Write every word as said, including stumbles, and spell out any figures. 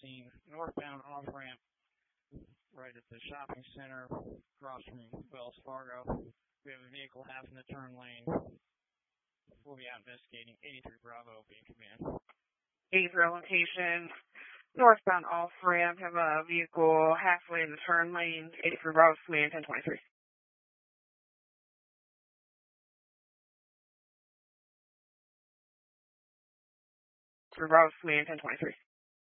scene, northbound off-ramp, right at the shopping center, across from Wells Fargo. We have a vehicle half in the turn lane. We'll be out investigating. eighty-three Bravo, be in command. eighty-three location, northbound off-ramp, have a vehicle halfway in the turn lane. eighty-three Bravo, command ten twenty-three. Bravo, command ten twenty-three.